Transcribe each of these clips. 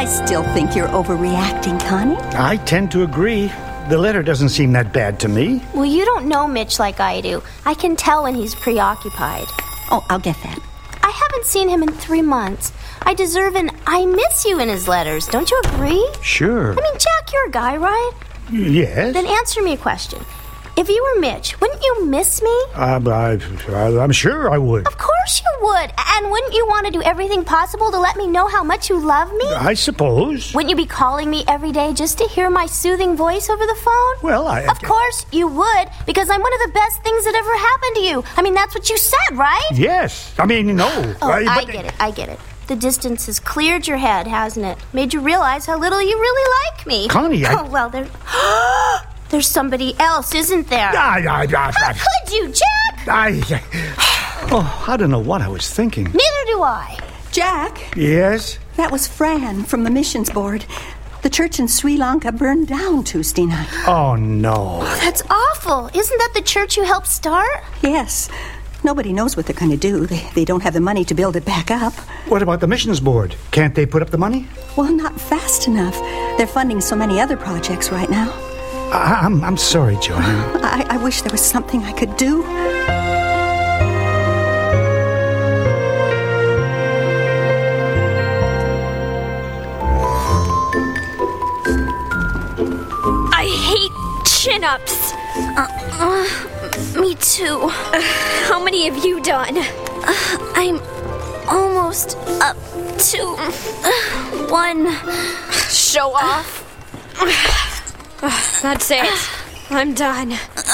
I still think you're overreacting, Connie. I tend to agree. The letter doesn't seem that bad to me. Well, you don't know Mitch like I do. I can tell when he's preoccupied. Oh, I'll get that. I haven't seen him in 3 months. I deserve an I miss you in his letters. Don't you agree? Sure. I mean, Jack, you're a guy, right? Yes. Then answer me a question. If you were Mitch, wouldn't you miss me? I'm sure I would. Of course you would. And wouldn't you want to do everything possible to let me know how much you love me? I suppose. Wouldn't you be calling me every day just to hear my soothing voice over the phone? Well, Of course you would, because I'm one of the best things that ever happened to you. I mean, that's what you said, right? Yes. I mean, no. Oh, I get it. The distance has cleared your head, hasn't it? Made you realize how little you really like me. Connie, Oh, well, there's somebody else, isn't there? How could you, Jack? I don't know what I was thinking. Neither do I. Jack? Yes? That was Fran from the missions board. The church in Sri Lanka burned down Tuesday night. Oh, no. That's awful. Isn't that the church you helped start? Yes. Nobody knows what they're going to do. They don't have the money to build it back up. What about the missions board? Can't they put up the money? Well, not fast enough. They're funding so many other projects right now. I'm sorry, Joanne. I wish there was something I could do. I hate chin-ups. Me too. How many have you done? I'm almost up to 1. Show off. That's it. I'm done.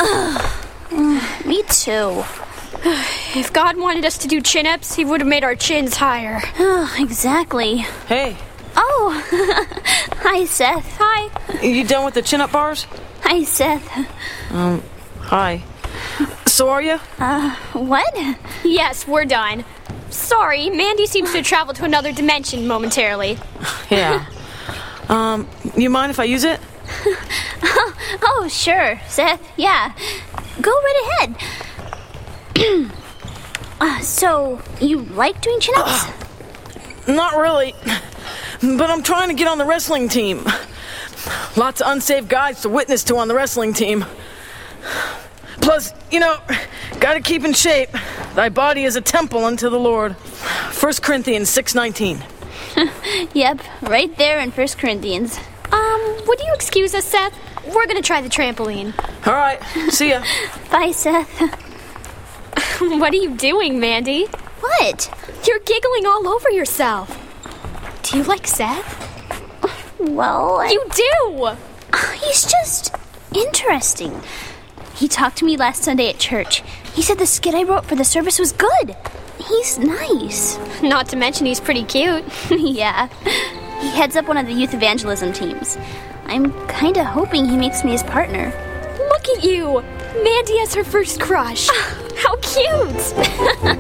Me too. If God wanted us to do chin-ups, he would have made our chins higher. Exactly. Hey, Oh, hi, Seth. Hi. you done with the chin-up bars? Hi, Seth. Hi. So are you? What? Yes, we're done. Sorry, Mandy seems to have traveled to another dimension momentarily. Yeah. You mind if I use it? Oh, sure, Seth. Yeah. Go right ahead. So, you like doing chin-ups? Not really. But I'm trying to get on the wrestling team. Lots of unsaved guys to witness to on the wrestling team. Plus, gotta keep in shape. Thy body is a temple unto the Lord. 1 Corinthians 6:19. Yep, right there in 1 Corinthians. Would you excuse us, Seth? We're gonna try the trampoline. All right, see ya. Bye, Seth. What are you doing, Mandy? What? You're giggling all over yourself. Do you like Seth? Well, You do! he's just interesting. He talked to me last Sunday at church. He said the skit I wrote for the service was good. He's nice. Not to mention he's pretty cute. Yeah. He heads up one of the youth evangelism teams. I'm kind of hoping he makes me his partner. Look at you! Mandy has her first crush. How cute!